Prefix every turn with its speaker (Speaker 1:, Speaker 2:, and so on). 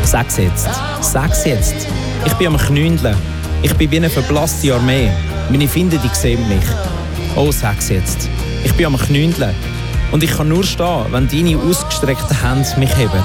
Speaker 1: Sag's jetzt. Sag's jetzt. Ich bin am Knündeln. Ich bin wie eine verblasste Armee. Meine Feinde, die sehen mich. Oh, sag's jetzt. Ich bin am Knündeln. Und ich kann nur stehen, wenn deine ausgestreckten Hände mich heben.